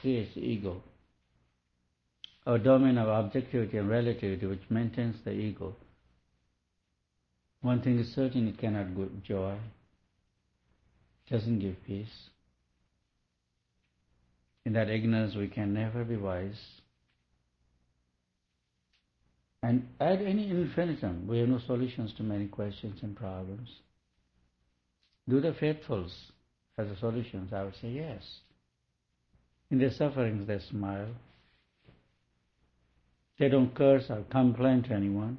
creates ego. Our domain of objectivity and relativity, which maintains the ego. One thing is certain, it cannot give joy, doesn't give peace. In that ignorance we can never be wise. And at any infinitum, we have no solutions to many questions and problems. Do the faithfuls have the solutions? I would say yes. In their sufferings they smile. They don't curse or complain to anyone.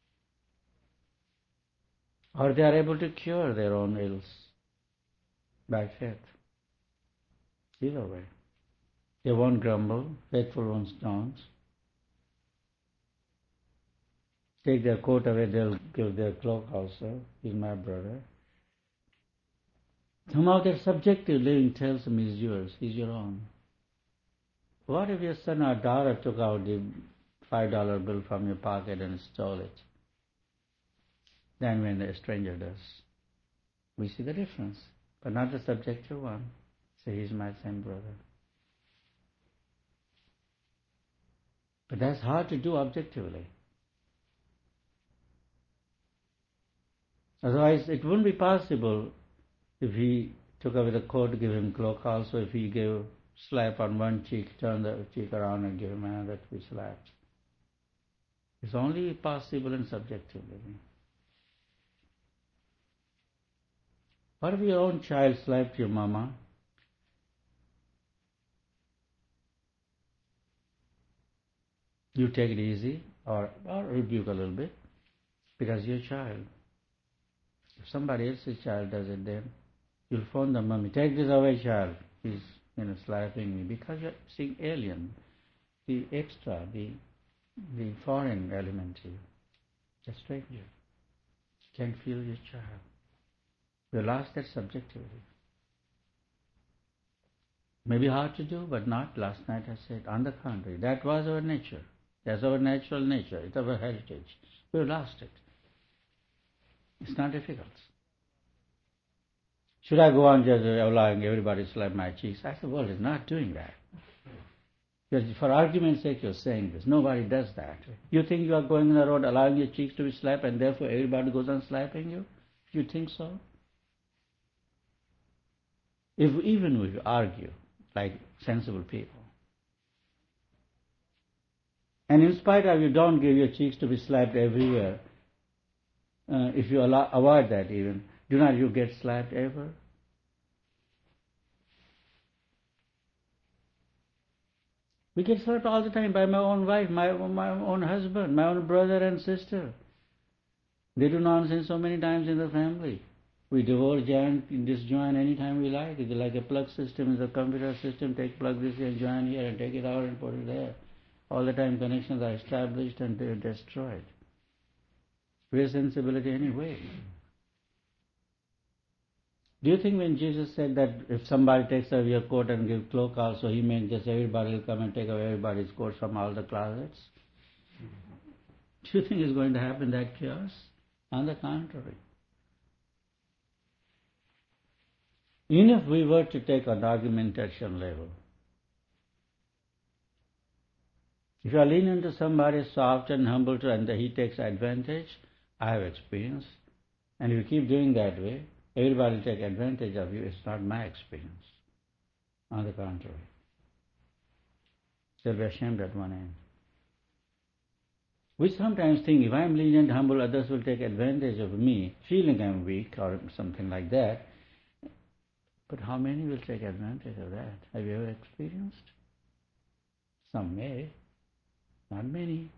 Or they are able to cure their own ills by faith. Either way. They won't grumble, faithful ones don't. Take their coat away, they'll give their cloak also. He's my brother. Somehow their subjective living tells him he's yours, he's your own. What if your son or daughter took out the $5 bill from your pocket and stole it? Then when a stranger does, we see the difference, but not the subjective one. Say, he's my same brother. But that's hard to do objectively. Otherwise, it wouldn't be possible if he took away the coat, give him cloak also. If he gave slap on one cheek, turn the cheek around and give him another to be slapped. It's only possible in subjective living. What if your own child slapped your mama? You take it easy or rebuke a little bit because you're a child. If somebody else's child does it, then you'll phone the mommy, take this away, child. He's slapping me, because you're seeing alien, the extra, the foreign element to you, the stranger. You can't feel your child. You lost that subjectivity. Maybe hard to do, but not. Last night I said, on the contrary, that was our nature. That's our natural nature. It's our heritage. We lost it. It's not difficult. Should I go on just allowing everybody to slap my cheeks? I said, well, it's not doing that. Because for argument's sake, you're saying this. Nobody does that. You think you are going on the road allowing your cheeks to be slapped and therefore everybody goes on slapping you? You think so? Even if we argue like sensible people, and in spite of you don't give your cheeks to be slapped everywhere, if you avoid that even, do not you get slapped ever? We get slapped all the time by my own wife, my own husband, my own brother and sister. They do nonsense so many times in the family. We divorce, disjoin anytime we like. It's like a plug system, it's a computer system. Plug this and join here and take it out and put it there. All the time connections are established and they're destroyed. Where's sensibility anyway? Do you think when Jesus said that if somebody takes away your coat and gives cloak also, he meant just everybody will come and take away everybody's coats from all the closets? Do you think it's going to happen, that chaos? On the contrary. Even if we were to take an argumentation level, if you are lenient to somebody soft and humble and he takes advantage, I have experience, and if you keep doing that way, everybody will take advantage of you. It's not my experience. On the contrary. They'll be ashamed at one end. We sometimes think if I'm lenient, humble, others will take advantage of me, feeling I'm weak or something like that. But how many will take advantage of that? Have you ever experienced? Some may, not many.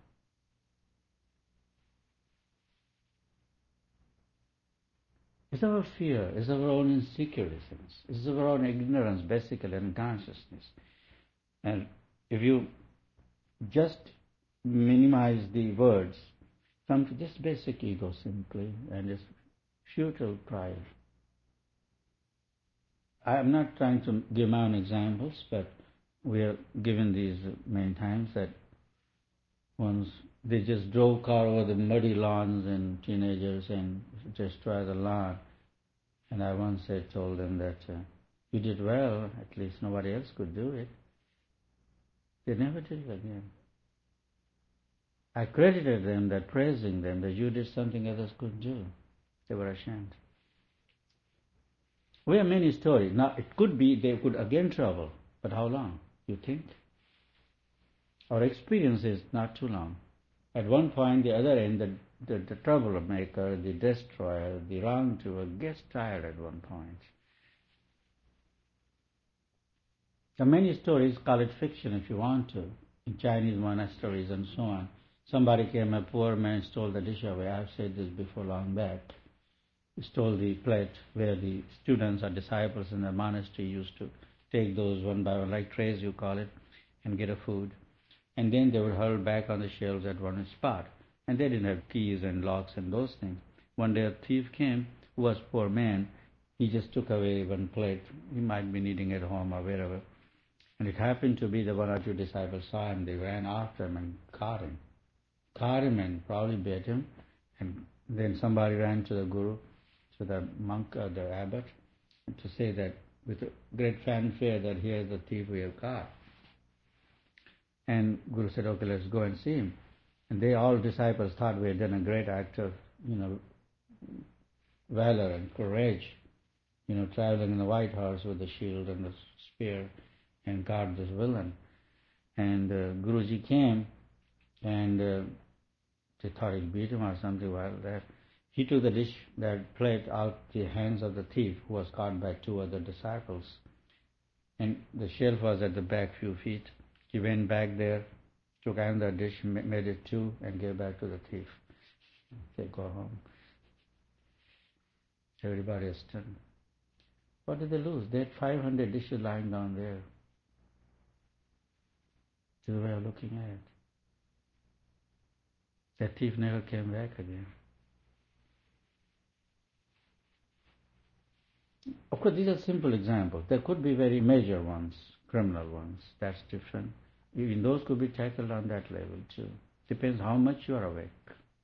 It's our fear, it's our own insecurities, it's our own ignorance, basically, and consciousness. And if you just minimize the words, come to just basic ego simply, and just futile pride. I am not trying to give my own examples, but we are given these many times that once they just drove car over the muddy lawns and teenagers and destroy the lawn. And I once told them that you did well, at least nobody else could do it. They never did it again. I credited them that praising them that you did something others couldn't do. They were ashamed. We have many stories. Now it could be they could again travel, but how long? You think? Our experience is not too long. At one point, the other end, the troublemaker, the destroyer, the wrongdoer gets tired at one point. There are many stories, call it fiction if you want to, in Chinese monasteries and so on. Somebody came, a poor man stole the dish away. I've said this before long back. He stole the plate where the students or disciples in the monastery used to take those one by one, like trays you call it, and get a food. And then they would hurl back on the shelves at one spot. And they didn't have keys and locks and those things. One day a thief came, who was a poor man. He just took away one plate. He might be needing it at home or wherever. And it happened to be the one or two disciples saw him. They ran after him and caught him. Caught him and probably beat him. And then somebody ran to the guru, to the monk or the abbot, to say that with great fanfare that here's the thief we have caught. And Guru said, okay, let's go and see him. And they all disciples thought we had done a great act of, valor and courage, traveling in the white horse with the shield and the spear and caught this villain. And Guruji came and they thought he'd beat him or something like that. He took that plate out the hands of the thief who was caught by two other disciples. And the shelf was at the back few feet. He went back there, took another dish, made it two, and gave back to the thief. They go home. Everybody is stunned. What did they lose? They had 500 dishes lying down there. This is the way of looking at it. That thief never came back again. Of course, these are simple examples. There could be very major ones, criminal ones. That's different. Even those could be tackled on that level too. Depends how much you are awake.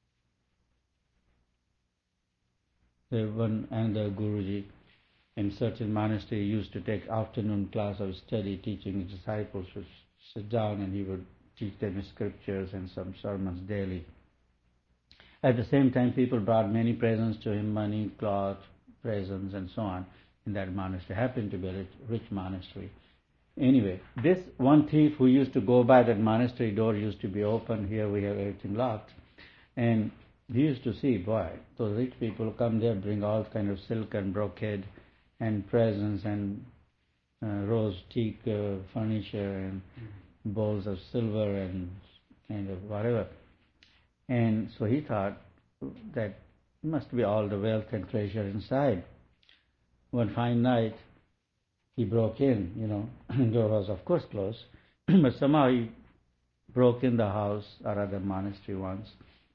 One and the Guruji in certain monastery used to take afternoon class of study, teaching his disciples to sit down, and he would teach them scriptures and some sermons daily. At the same time, people brought many presents to him, money, cloth, presents, and so on, in that monastery. Happened to be a rich monastery. Anyway, this one thief who used to go by that monastery door used to be open. Here we have everything locked. And he used to see, boy, those rich people come there, bring all kind of silk and brocade and presents and rose teak furniture and bowls of silver and kind of whatever. And so he thought that must be all the wealth and treasure inside. One fine night, he broke in, the door was of course closed, but somehow he broke in the house or other monastery once.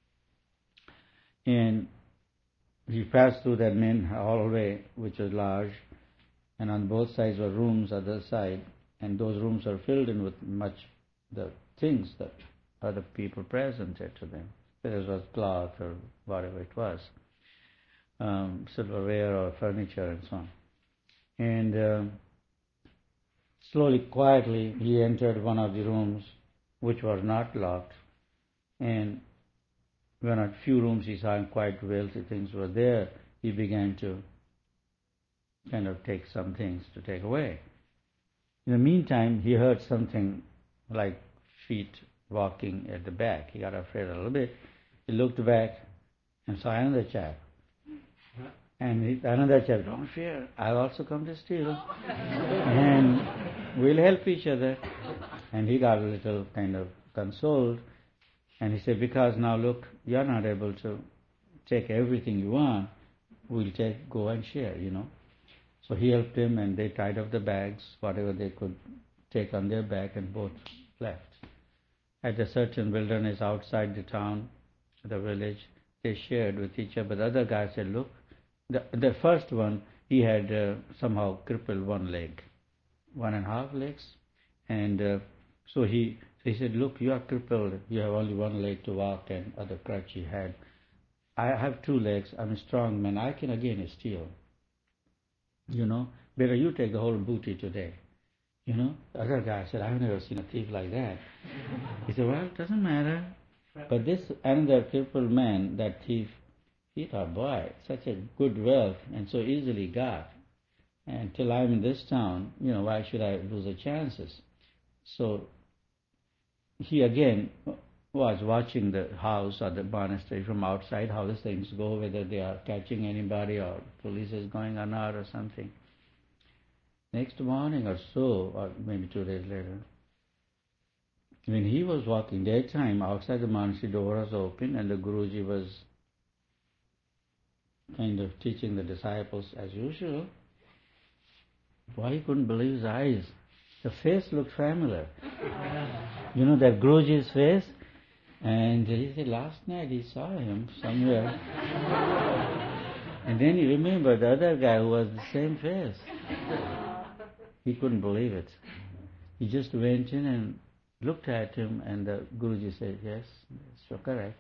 And he passed through that main hallway, which was large, and on both sides were rooms other side, and those rooms are filled in with much the things that other people presented to them. Whether it was cloth or whatever it was, silverware or furniture and so on. And slowly, quietly, he entered one of the rooms, which was not locked, and when a few rooms he saw quite wealthy things were there, he began to kind of take some things to take away. In the meantime, he heard something like feet walking at the back. He got afraid a little bit. He looked back and saw another chap. And another chap, don't fear, I've also come to steal. And we'll help each other. And he got a little kind of consoled. And he said, because now look, you're not able to take everything you want. We'll go and share, So he helped him, and they tied up the bags, whatever they could take on their back, and both left. At a certain wilderness outside the town, the village, they shared with each other. But the other guy said, look, the first one, he had somehow crippled one leg, 1.5 legs. And so he said, look, you are crippled. You have only one leg to walk and other crutch he had. I have 2 legs. I'm a strong man. I can again steal. Better you take the whole booty today. The other guy said, I've never seen a thief like that. He said, well, it doesn't matter. But this another crippled man, that thief, he thought, boy, such a good wealth and so easily got. And till I'm in this town, why should I lose the chances? So he again was watching the house or the monastery from outside, how the things go, whether they are catching anybody or police is going or not or something. Next morning or so, or maybe 2 days later, when he was walking daytime outside the monastery, door was open and the Guruji was kind of teaching the disciples as usual. Boy, he couldn't believe his eyes. The face looked familiar. That Guruji's face. And he said last night he saw him somewhere. And then he remembered the other guy who was the same face. He couldn't believe it. He just went in and looked at him, and the Guruji said, yes, you're correct.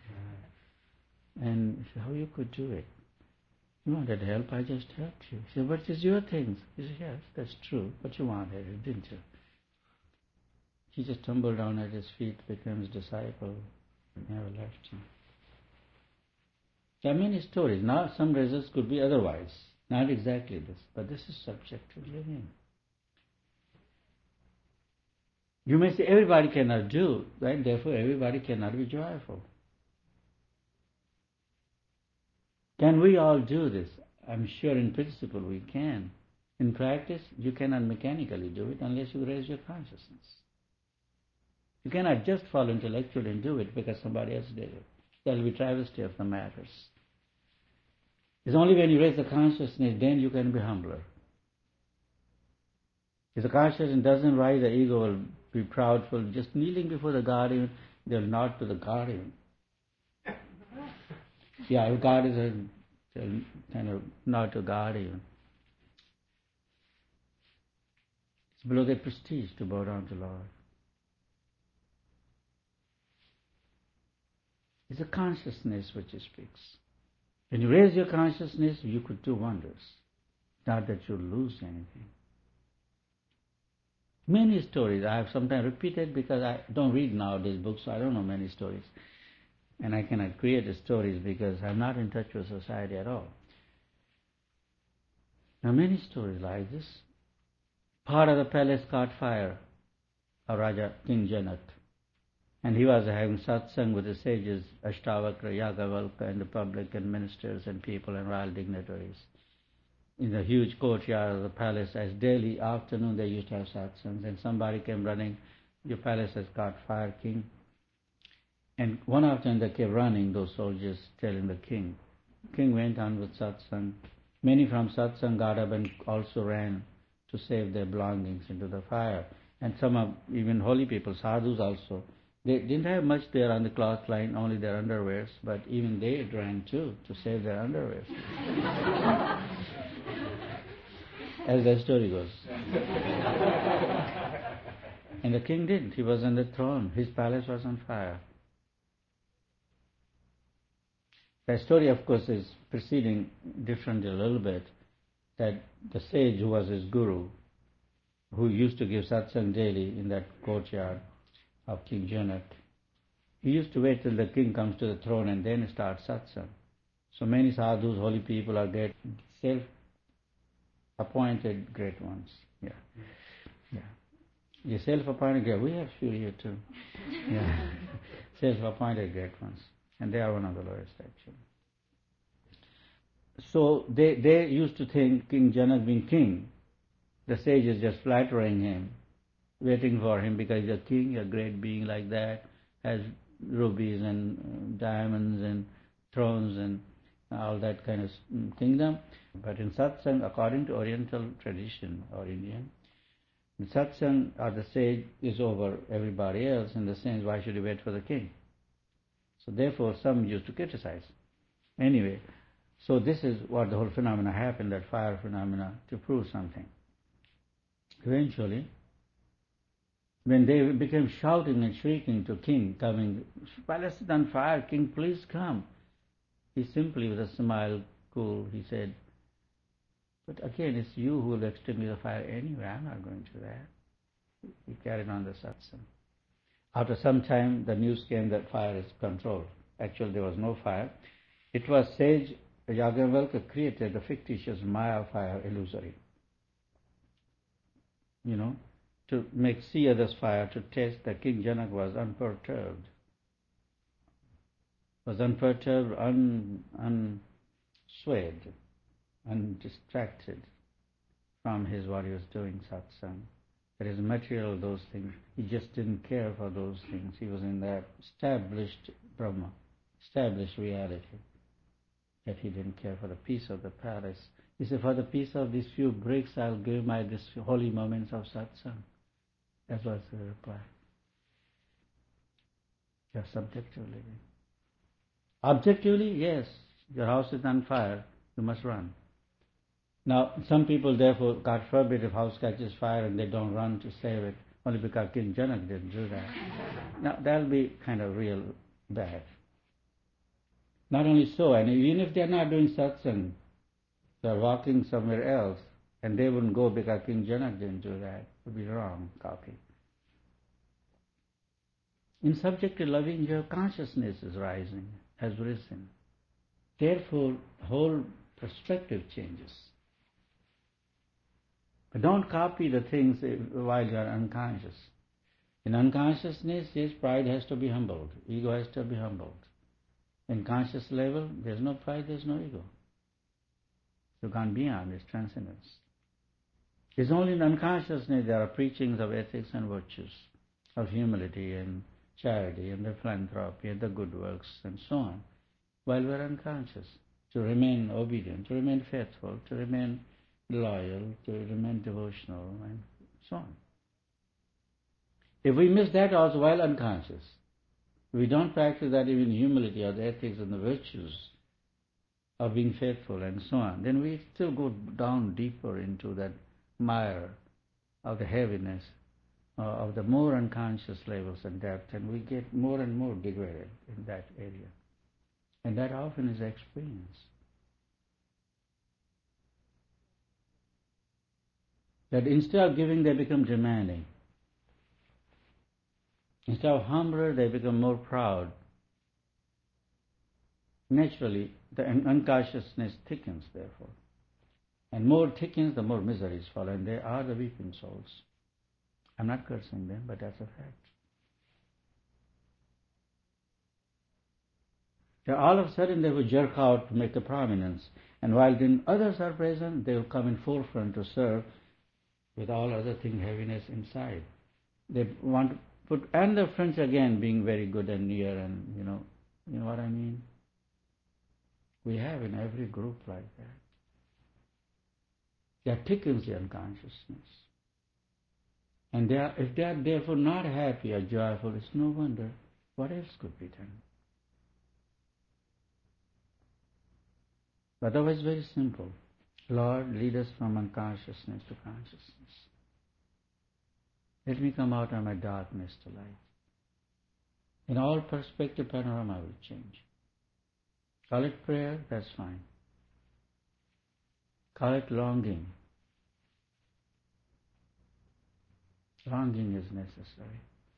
And he said, how you could do it? You wanted help, I just helped you. He said, what is your things? He said, yes, that's true, but you wanted it, didn't you? He just tumbled down at his feet, became his disciple, and never left him. There are many stories. Now some results could be otherwise, not exactly this, but this is subjective living. You may say everybody cannot do, right? Therefore everybody cannot be joyful. Can we all do this? I'm sure in principle we can. In practice, you cannot mechanically do it unless you raise your consciousness. You cannot just fall intellectually and do it because somebody else did it. That will be travesty of the matters. It's only when you raise the consciousness, then you can be humbler. If the consciousness doesn't rise, the ego will be proudful. Just kneeling before the guardian, they'll nod to the guardian. Yeah, if God is they'll kind of nod to guardian. It's below their prestige to bow down to Lord. It's a consciousness which speaks. When you raise your consciousness, you could do wonders. Not that you'll lose anything. Many stories I have sometimes repeated because I don't read nowadays books, so I don't know many stories. And I cannot create the stories because I'm not in touch with society at all. Now many stories like this. Part of the palace caught fire of Raja King Janak. And he was having satsang with the sages, Ashtavakra, Yagavalka, and the public and ministers and people and royal dignitaries. In the huge courtyard of the palace, as daily afternoon they used to have satsangs, and somebody came running, your palace has caught fire, king. And one afternoon they came running, those soldiers, telling the king. King went on with satsang. Many from satsang got up and also ran to save their belongings into the fire. And some of even holy people, sadhus also, they didn't have much there on the cloth line, only their underwears, but even they ran too to save their underwears. As the story goes. And the king didn't. He was on the throne. His palace was on fire. The story, of course, is proceeding differently a little bit, that the sage who was his guru, who used to give satsang daily in that courtyard of King Janak, he used to wait till the king comes to the throne and then start satsang. So many sadhus, holy people are great, self-appointed great ones. Yeah. Yeah. Self-appointed great. We have few here too. Yeah. Self-appointed great ones. And they are one of the lowest actually. So they used to think King Janak being king, the sage is just flattering him, waiting for him because he's a king, a great being like that, has rubies and diamonds and thrones and all that kind of kingdom. But in satsang, according to Oriental tradition or Indian, in satsang or the sage is over everybody else in the sense, why should he wait for the king? So therefore some used to criticize. Anyway, so this is what the whole phenomena happened, that fire phenomena, to prove something. Eventually, when they became shouting and shrieking to king, coming, palace is on fire, king, please come. He simply, with a smile, cool, he said, But again, it's you who will extinguish the fire anyway. I'm not going to that. He carried on the satsang. After some time, the news came that fire is controlled. Actually, there was no fire. It was sage Yagnavalkya created a fictitious Maya fire, illusory. To make see others' fire, to test that King Janak was unperturbed. Unswayed, undistracted from what he was doing, satsang. That is material, those things. He just didn't care for those things. He was in that established Brahma, established reality. That he didn't care for the peace of the palace. He said, for the peace of these few bricks, I'll give my these holy moments of satsang. That was the reply. Just subjectively. Objectively, yes, your house is on fire, you must run. Now, some people, therefore, God forbid, if house catches fire and they don't run to save it, only because King Janak didn't do that. Now, that'll be kind of real bad. Not only so, and even if they're not doing satsang, they're walking somewhere else, and they wouldn't go because King Janak didn't do that. It would be wrong copy. In subjective loving, your consciousness is rising, has risen. Therefore, whole perspective changes. But don't copy the things while you are unconscious. In unconsciousness, yes, pride has to be humbled. Ego has to be humbled. In conscious level, there's no pride, there's no ego. You can't be beyond its transcendence. It's only in unconsciousness there are preachings of ethics and virtues, of humility and charity and the philanthropy and the good works and so on, while we're unconscious, to remain obedient, to remain faithful, to remain loyal, to remain devotional, and so on. If we miss that also while unconscious, we don't practice that even humility or the ethics and the virtues of being faithful and so on, then we still go down deeper into that mire of the heaviness, of the more unconscious levels and depth, and we get more and more degraded in that area. And that often is experience. That instead of giving, they become demanding. Instead of humbler, they become more proud. Naturally, the unconsciousness thickens, therefore. And more thickens, the more miseries follow, and they are the weeping souls. I'm not cursing them, but that's a fact. So all of a sudden they will jerk out to make a prominence, and while then others are present, they will come in forefront to serve with all other things, heaviness inside. They want to put, and the friends again being very good and near, and you know what I mean? We have in every group like that. That thickens the unconsciousness. And if they are therefore not happy or joyful, it's no wonder. What else could be done? Otherwise, very simple. Lord, lead us from unconsciousness to consciousness. Let me come out of my darkness to light. In all perspective, panorama will change. Call it prayer, that's fine. Call it longing. Longing is necessary.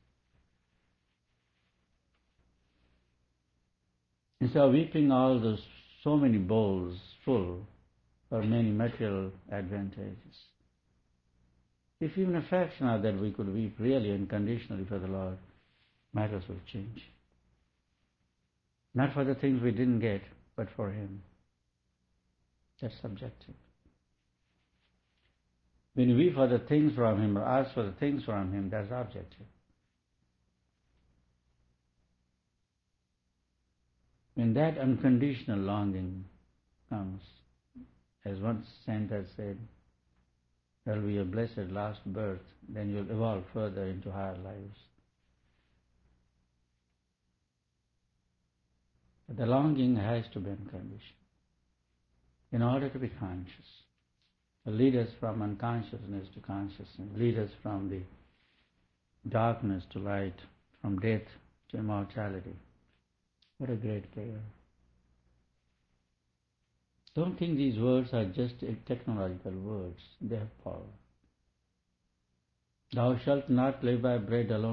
Instead of weeping all those so many bowls full for many material advantages, if even a fraction of that we could weep really unconditionally for the Lord, matters will change. Not for the things we didn't get, but for Him. That's subjective. When we weep for the things from Him or ask for the things from Him, that's objective. When that unconditional longing comes, as one saint has said, there will be a blessed last birth, then you'll evolve further into higher lives. But the longing has to be unconditional in order to be conscious. To lead us from unconsciousness to consciousness, lead us from the darkness to light, from death to immortality. What a great prayer. Don't think these words are just technological words. They have power. Thou shalt not live by bread alone.